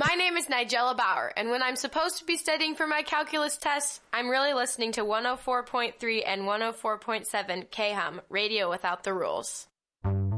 My name is Nigella Bauer, and when I'm supposed to be studying for my calculus tests, I'm really listening to 104.3 and 104.7 KHUM, Radio Without the Rules.